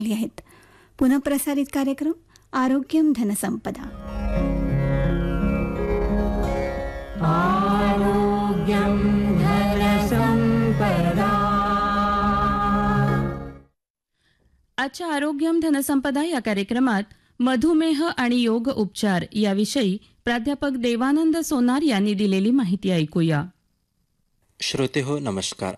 आहेत. पुनःप्रसारित कार्यक्रम आरोग्यम धनसंपदा. आरोग्यम धनसंपदा. आजच्या आरोग्यम धनसंपदा या कार्यक्रमात मधुमेह आणि योग उपचार याविषयी प्राध्यापक देवानंद सोनार यांनी दिलेली माहिती ऐकूया. श्रोते हो, नमस्कार.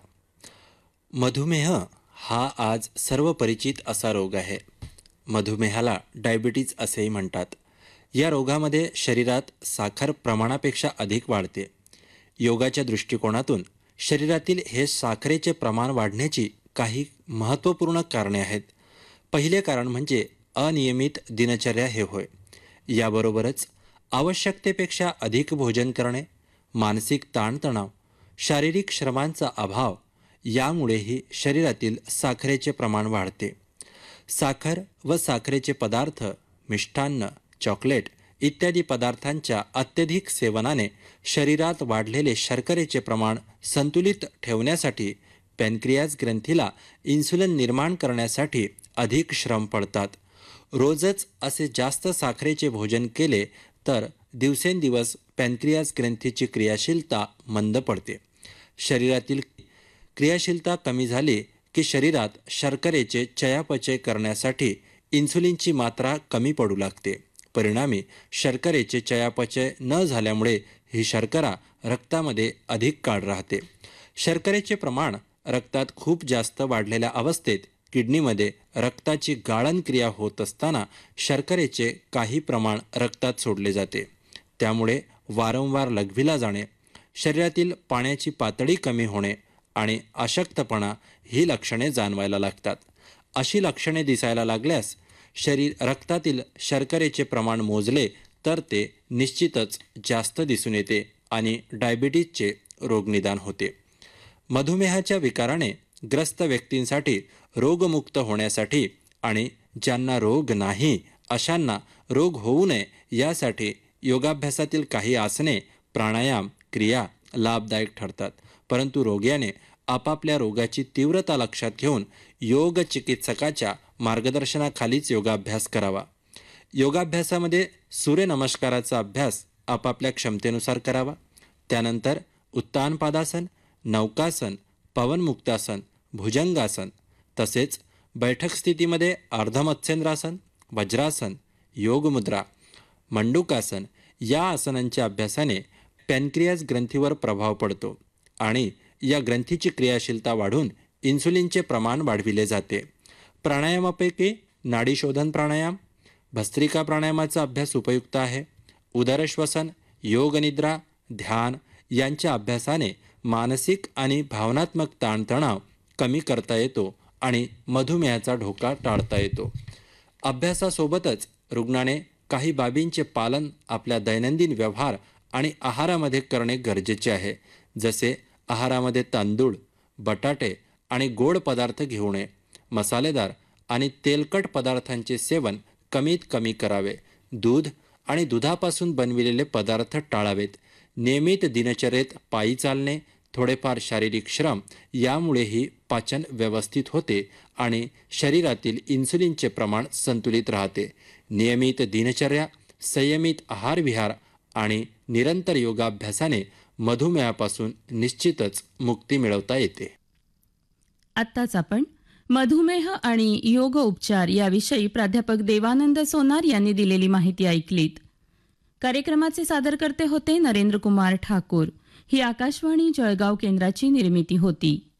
मधुमेह हा आज सर्व परिचित असा रोग आहे. मधुमेहाला डायबिटीज असेही म्हणतात. या रोगामध्ये शरीरात साखर प्रमाणापेक्षा अधिक वाढते. योगाच्या दृष्टिकोनातून शरीरातील हे साखरेचे प्रमाण वाढण्याची काही महत्त्वपूर्ण कारणे आहेत. पहिले कारण म्हणजे अनियमित दिनचर्या हे होय. याबरोबरच आवश्यकतेपेक्षा अधिक भोजन करणे, मानसिक ताणतणाव, शारीरिक श्रमांचा अभाव यामुळेही शरीरातील साखरेचे प्रमाण वाढते. साखर व साखरेचे पदार्थ, मिष्टान्न, चॉकलेट इत्यादी पदार्थांच्या अत्यधिक सेवनाने शरीरात वाढलेले शर्करेचे प्रमाण संतुलित ठेवण्यासाठी पॅनक्रियाज ग्रंथीला इन्सुलिन निर्माण करण्यासाठी अधिक श्रम पडतात. रोजच असे जास्त साखरेचे भोजन केले तर दिवसेंदिवस पॅनक्रियाज ग्रंथीची क्रियाशीलता मंद पडते. शरीरातील क्रियाशीलता कमी झाली की शरीरात शर्करेचे चयापचय करण्यासाठी इन्सुलिनची मात्रा कमी पडू लागते. परिणामी शर्करेचे चयापचय न झाल्यामुळे ही शर्करा रक्तामध्ये अधिक काळ राहते. शर्करेचे प्रमाण रक्तात खूप जास्त वाढलेल्या अवस्थेत किडनीमध्ये रक्ताची गाळण क्रिया होत असताना शर्करेचे काही प्रमाण रक्तात सोडले जाते. त्यामुळे वारंवार लघवीला जाणे, शरीरातील पाण्याची पातळी कमी होणे आणि अशक्तपणा ही लक्षणे जाणवायला लागतात. अशी लक्षणे दिसायला लागल्यास रक्तातील शर्करेचे प्रमाण मोजले तर ते निश्चितच जास्त दिसून येते आणि डायबिटीजचे रोगनिदान होते. मधुमेहाच्या विकाराने ग्रस्त व्यक्तींसाठी रोगमुक्त होण्यासाठी आणि ज्यांना रोग नाही अशांना रोग होऊ नये यासाठी योगाभ्यासातील काही आसने, प्राणायाम, क्रिया लाभदायक ठरतात. परंतु रोग्याने आपापल्या रोगाची तीव्रता लक्षात घेऊन योग चिकित्सकाच्या मार्गदर्शनाखालीच योगाभ्यास करावा. योगाभ्यासामध्ये सूर्यनमस्काराचा अभ्यास आपापल्या क्षमतेनुसार करावा. त्यानंतर उत्तानपादासन, नौकासन, पवनमुक्तासन, भुजंगासन तसेच बैठक स्थितीमध्ये अर्धमत्स्येंद्रासन, वज्रासन, योगमुद्रा, मंडूकासन या आसनांच्या अभ्यासाने पॅनक्रियाज ग्रंथीवर प्रभाव पडतो आणि या ग्रंथीची क्रियाशीलता वाढून इन्सुलिनचे प्रमाण वाढविले जाते. प्राणायामापैकी नाडीशोधन प्राणायाम, भस्त्रिका प्राणायामाचा अभ्यास उपयुक्त आहे. उदरश्वसन, योगनिद्रा, ध्यान यांच्या अभ्यासाने मानसिक आणि भावनात्मक ताणतणाव कमी करता येतो आणि मधुमेहाचा धोका टाळता येतो. अभ्यासासोबतच रुग्णाने काही बाबींचे पालन आपल्या दैनंदिन व्यवहार आणि आहारामध्ये करणे गरजेचे आहे. जसे आहारामध्ये तांदूळ, बटाटे आणि गोड पदार्थ घेऊ नये. मसालेदार आणि तेलकट पदार्थांचे सेवन कमीत कमी करावे. दूध आणि दुधापासून बनविलेले पदार्थ टाळावेत. नियमित दिनचर्येत पायी चालणे, थोडेफार शारीरिक श्रम यामुळेही पाचन व्यवस्थित होते आणि शरीरातील इन्सुलिनचे प्रमाण संतुलित राहते. नियमित दिनचर्या, संयमित आहारविहार आणि निरंतर योगाभ्यासाने मधुमेहापासून निश्चितच मुक्ती मिळवता येते. आत्ताच आपण मधुमेह आणि योग उपचार याविषयी प्राध्यापक देवानंद सोनार यांनी दिलेली माहिती ऐकलीत. कार्यक्रमाचे सादरकर्ते होते नरेंद्र कुमार ठाकूर. ही आकाशवाणी जळगाव केंद्राची निर्मिती होती.